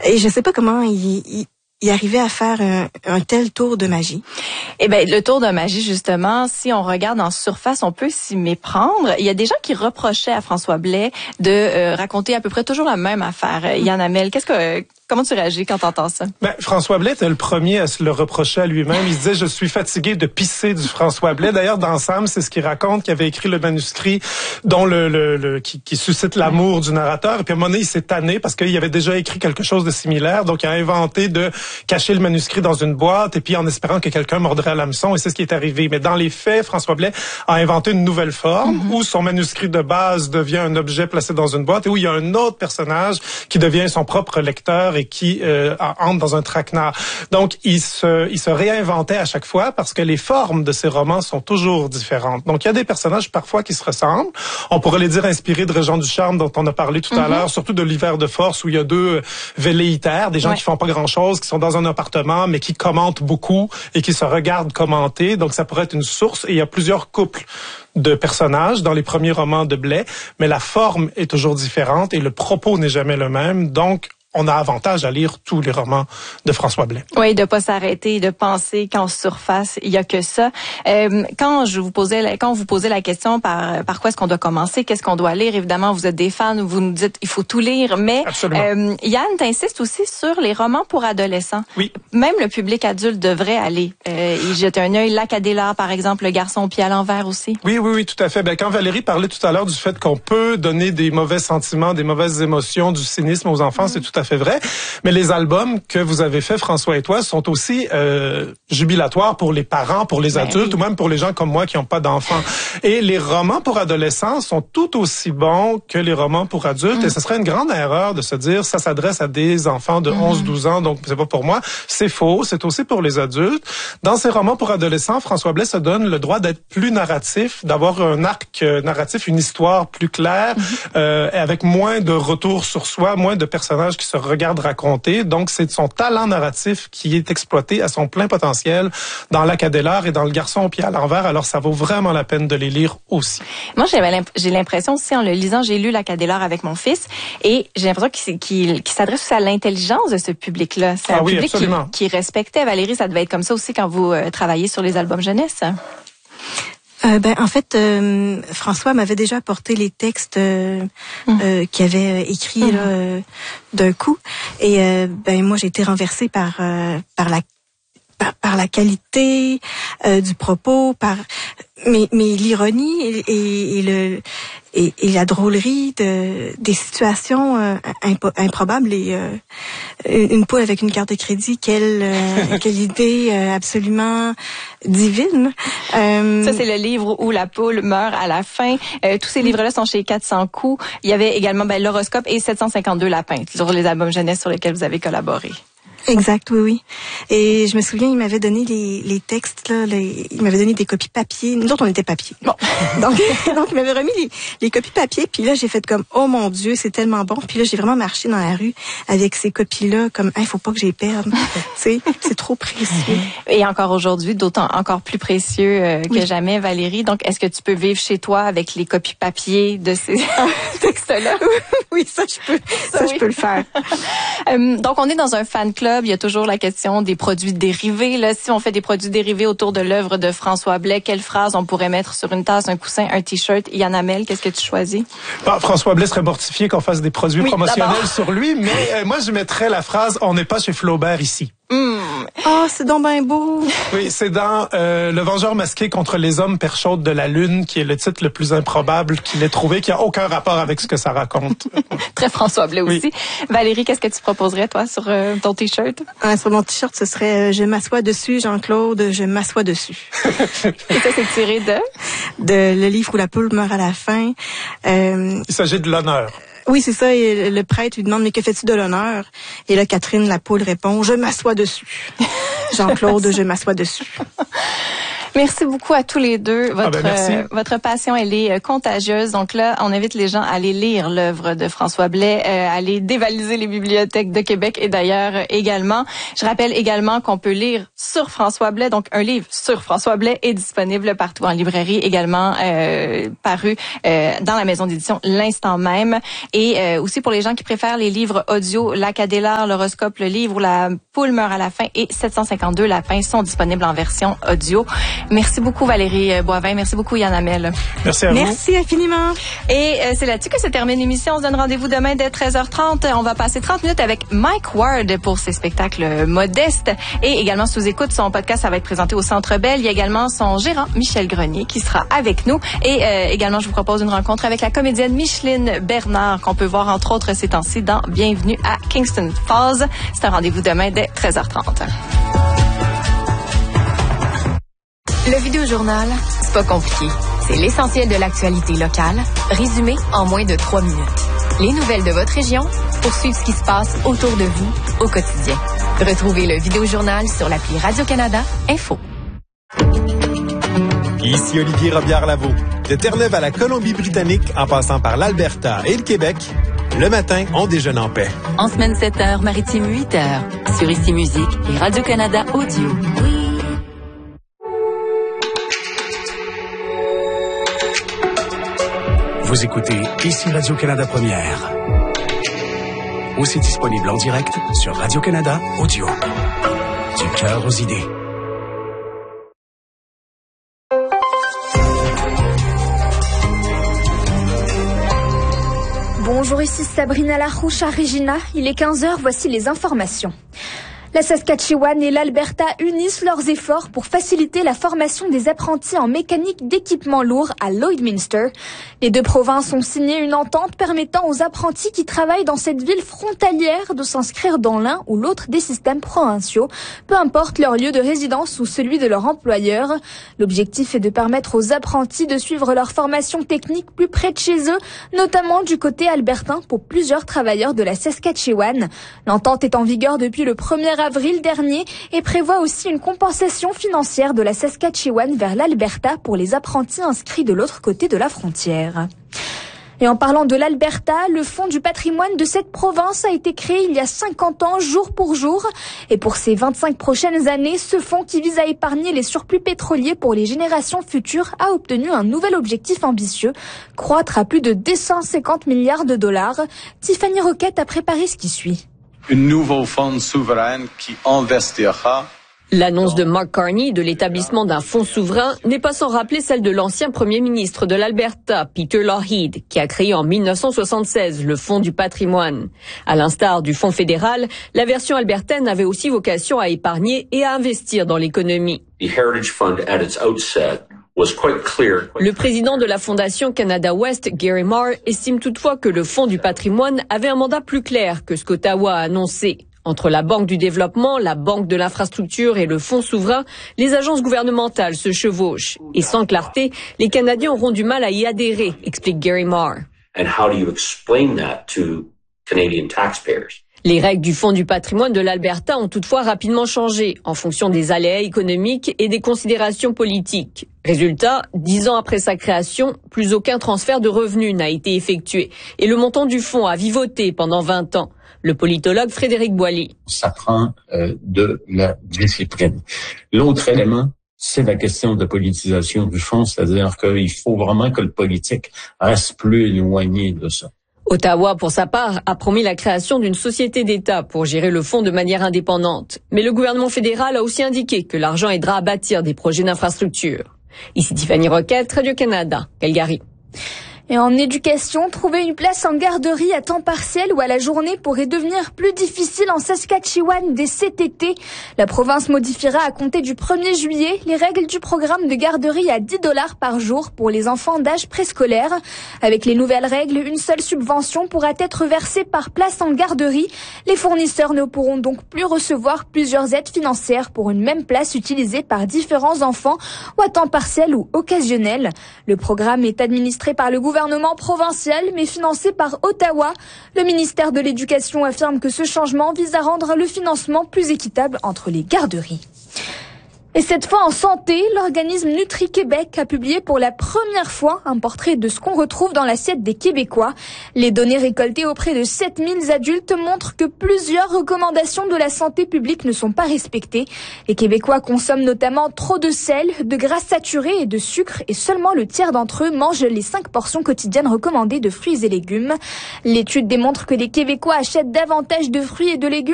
Et je sais pas comment il arrivait à faire un tel tour de magie. Eh ben, le tour de magie, justement, si on regarde en surface, on peut s'y méprendre. Il y a des gens qui reprochaient à François Blais de raconter à peu près toujours la même affaire. Yann Hamel, comment tu réagis quand tu entends ça? François Blais était le premier à se le reprocher à lui-même. Il se disait, je suis fatigué de pisser du François Blais. D'ailleurs, dans Sam, c'est ce qu'il raconte, qu'il avait écrit le manuscrit dont qui suscite l'amour du narrateur. Et puis à un moment donné, il s'est tanné parce qu'il avait déjà écrit quelque chose de similaire. Donc, il a inventé de cacher le manuscrit dans une boîte et puis en espérant que quelqu'un mordrait à l'hameçon. Et c'est ce qui est arrivé. Mais dans les faits, François Blais a inventé une nouvelle forme où son manuscrit de base devient un objet placé dans une boîte et où il y a un autre personnage qui devient son propre lecteur et qui entre dans un traquenard. Donc, il se réinventait à chaque fois parce que les formes de ses romans sont toujours différentes. Donc, il y a des personnages parfois qui se ressemblent. On pourrait les dire inspirés de Régent Ducharme dont on a parlé tout à l'heure, surtout de l'Hiver de force où il y a deux velléitaires, des gens qui font pas grand-chose, qui sont dans un appartement mais qui commentent beaucoup et qui se regardent commenter. Donc, ça pourrait être une source. Et il y a plusieurs couples de personnages dans les premiers romans de Blais, mais la forme est toujours différente et le propos n'est jamais le même. Donc, on a avantage à lire tous les romans de François Blais. Oui, de pas s'arrêter, de penser qu'en surface, il y a que ça. Quand vous posez la question par quoi est-ce qu'on doit commencer, qu'est-ce qu'on doit lire, évidemment, vous êtes des fans, vous nous dites il faut tout lire, mais Yann, t'insistes aussi sur les romans pour adolescents. Oui. Même le public adulte devrait aller y jeter un œil. L'Acadélar, par exemple, Le garçon au pied à l'envers aussi. Oui, tout à fait. Quand Valérie parlait tout à l'heure du fait qu'on peut donner des mauvais sentiments, des mauvaises émotions, du cynisme aux enfants, c'est tout à fait vrai. Mais les albums que vous avez faits, François et toi, sont aussi jubilatoires pour les parents, pour les adultes ou même pour les gens comme moi qui n'ont pas d'enfants. Et les romans pour adolescents sont tout aussi bons que les romans pour adultes. Et ce serait une grande erreur de se dire ça s'adresse à des enfants de 11-12 ans, donc c'est pas pour moi. C'est faux, c'est aussi pour les adultes. Dans ces romans pour adolescents, François Blais se donne le droit d'être plus narratif, d'avoir un arc narratif, une histoire plus claire, avec moins de retours sur soi, moins de personnages qui se regardent raconter. Donc, c'est son talent narratif qui est exploité à son plein potentiel dans l'Acadélar et dans Le garçon au pied à l'envers. Alors, ça vaut vraiment la peine de les lire aussi. Moi, j'ai l'impression aussi, en le lisant, j'ai lu l'Acadélar avec mon fils et j'ai l'impression qu'il s'adresse aussi à l'intelligence de ce public-là. C'est un public qui respectait. Valérie, ça devait être comme ça aussi quand vous travaillez sur les albums jeunesse. En fait, François m'avait déjà apporté les textes qu'il avait écrits d'un coup, et moi j'ai été renversée par la qualité du propos, mais l'ironie et la drôlerie des situations improbables et une poule avec une carte de crédit, quelle idée absolument divine. Ça, c'est le livre où la poule meurt à la fin. Tous ces livres-là sont chez 400 coups. Il y avait également l'horoscope et 752 lapins sur les albums jeunesse sur lesquels vous avez collaboré. Exact, oui. Et je me souviens, il m'avait donné les textes, là, il m'avait donné des copies papier. Nous autres, on était papier. Bon. donc, il m'avait remis les copies papier. Puis là, j'ai fait comme, oh mon Dieu, c'est tellement bon. Puis là, j'ai vraiment marché dans la rue avec ces copies-là, comme, il faut pas que je les perde. Tu sais, c'est trop précieux. Et encore aujourd'hui, d'autant encore plus précieux que jamais, Valérie. Donc, est-ce que tu peux vivre chez toi avec les copies papier de ces textes-là? Oui, ça, je peux le faire. Donc, on est dans un fan club. Il y a toujours la question des produits dérivés. Là, si on fait des produits dérivés autour de l'œuvre de François Blais, quelle phrase on pourrait mettre sur une tasse, un coussin, un t-shirt? Yann Hamel, qu'est-ce que tu choisis? François Blais serait mortifié qu'on fasse des produits promotionnels sur lui, mais moi, je mettrais la phrase « On n'est pas chez Flaubert ici ». Oh, c'est donc bien beau. Oui, c'est dans Le Vengeur masqué contre les hommes perchaudes de la Lune, qui est le titre le plus improbable qu'il ait trouvé, qui a aucun rapport avec ce que ça raconte. Très François Blais aussi. Valérie, qu'est-ce que tu proposerais, toi, sur ton t-shirt? Sur mon t-shirt, ce serait Je m'assois dessus, Jean-Claude, je m'assois dessus. Et ça, c'est tiré de le livre où la poule meurt à la fin. Il s'agit de l'honneur. Oui, c'est ça. Et le prêtre lui demande, mais que fais-tu de l'honneur? Et là, Catherine, la poule, répond, je m'assois dessus. Jean-Claude, je m'assois dessus. Merci beaucoup à tous les deux. Votre passion, elle est contagieuse. Donc là, on invite les gens à aller lire l'œuvre de François Blais, à aller dévaliser les bibliothèques de Québec et d'ailleurs également. Je rappelle également qu'on peut lire sur François Blais. Donc un livre sur François Blais est disponible partout en librairie, également paru dans la maison d'édition l'instant même. Et aussi pour les gens qui préfèrent les livres audio, l'Acadélar, l'Horoscope, le livre ou La poule meurt à la fin et 752 lapins sont disponibles en version audio. Merci beaucoup Valérie Boivin, merci beaucoup Yann Hamel. Merci à vous. Merci infiniment. Et c'est là-dessus que se termine l'émission. On se donne rendez-vous demain dès 13h30. On va passer 30 minutes avec Mike Ward pour ses spectacles modestes. Et également, si vous écoutez son podcast, ça va être présenté au Centre Bell. Il y a également son gérant, Michel Grenier, qui sera avec nous. Et également, je vous propose une rencontre avec la comédienne Micheline Bernard, qu'on peut voir entre autres ces temps-ci dans Bienvenue à Kingston Falls. C'est un rendez-vous demain dès 13h30. Le Vidéojournal, c'est pas compliqué. C'est l'essentiel de l'actualité locale, résumé en moins de 3 minutes. Les nouvelles de votre région pour suivre ce qui se passe autour de vous au quotidien. Retrouvez le Vidéojournal sur l'appli Radio-Canada Info. Ici Olivier Robillard-Lavaux. De Terre-Neuve à la Colombie-Britannique, en passant par l'Alberta et le Québec, le matin, on déjeune en paix. En semaine 7h, maritime 8h, sur Ici Musique et Radio-Canada Audio. Vous écoutez Ici Radio-Canada Première. Aussi disponible en direct sur Radio-Canada Audio. Du cœur aux idées. Bonjour, ici Sabrina Larouche à Regina. Il est 15h, voici les informations. La Saskatchewan et l'Alberta unissent leurs efforts pour faciliter la formation des apprentis en mécanique d'équipements lourds à Lloydminster. Les deux provinces ont signé une entente permettant aux apprentis qui travaillent dans cette ville frontalière de s'inscrire dans l'un ou l'autre des systèmes provinciaux, peu importe leur lieu de résidence ou celui de leur employeur. L'objectif est de permettre aux apprentis de suivre leur formation technique plus près de chez eux, notamment du côté albertain pour plusieurs travailleurs de la Saskatchewan. L'entente est en vigueur depuis le 1er avril dernier et prévoit aussi une compensation financière de la Saskatchewan vers l'Alberta pour les apprentis inscrits de l'autre côté de la frontière. Et en parlant de l'Alberta, le Fonds du patrimoine de cette province a été créé il y a 50 ans, jour pour jour. Et pour ces 25 prochaines années, ce fonds qui vise à épargner les surplus pétroliers pour les générations futures a obtenu un nouvel objectif ambitieux, croître à plus de 250 milliards de dollars. Tiffany Roquette a préparé ce qui suit. Un nouveau fonds souverain qui investira. L'annonce de Mark Carney de l'établissement d'un fonds souverain n'est pas sans rappeler celle de l'ancien premier ministre de l'Alberta, Peter Lougheed, qui a créé en 1976 le Fonds du patrimoine. À l'instar du Fonds fédéral, la version albertaine avait aussi vocation à épargner et à investir dans l'économie. Le président de la Fondation Canada West, Gary Marr, estime toutefois que le Fonds du patrimoine avait un mandat plus clair que ce qu'Ottawa a annoncé. Entre la Banque du développement, la Banque de l'infrastructure et le Fonds souverain, les agences gouvernementales se chevauchent. Et sans clarté, les Canadiens auront du mal à y adhérer, explique Gary Marr. Les règles du Fonds du patrimoine de l'Alberta ont toutefois rapidement changé en fonction des aléas économiques et des considérations politiques. Résultat, 10 ans après sa création, plus aucun transfert de revenus n'a été effectué et le montant du fonds a vivoté pendant 20 ans. Le politologue Frédéric Boilly. Ça prend de la discipline. L'autre élément, c'est la question de politisation du fonds, c'est-à-dire qu'il faut vraiment que le politique reste plus éloigné de ça. Ottawa, pour sa part, a promis la création d'une société d'État pour gérer le fonds de manière indépendante. Mais le gouvernement fédéral a aussi indiqué que l'argent aidera à bâtir des projets d'infrastructure. Ici Tiffany Roquette, Radio-Canada, Calgary. Et en éducation, trouver une place en garderie à temps partiel ou à la journée pourrait devenir plus difficile en Saskatchewan dès cet été. La province modifiera à compter du 1er juillet les règles du programme de garderie à 10 $ par jour pour les enfants d'âge préscolaire. Avec les nouvelles règles, une seule subvention pourra être versée par place en garderie. Les fournisseurs ne pourront donc plus recevoir plusieurs aides financières pour une même place utilisée par différents enfants ou à temps partiel ou occasionnel. Le programme est administré par le gouvernement provincial, mais financé par Ottawa. Le ministère de l'Éducation affirme que ce changement vise à rendre le financement plus équitable entre les garderies. Et cette fois en santé, l'organisme Nutri-Québec a publié pour la première fois un portrait de ce qu'on retrouve dans l'assiette des Québécois. Les données récoltées auprès de 7000 adultes montrent que plusieurs recommandations de la santé publique ne sont pas respectées. Les Québécois consomment notamment trop de sel, de gras saturés et de sucre et seulement le tiers d'entre eux mangent les 5 portions quotidiennes recommandées de fruits et légumes. L'étude démontre que les Québécois achètent davantage de fruits et de légumes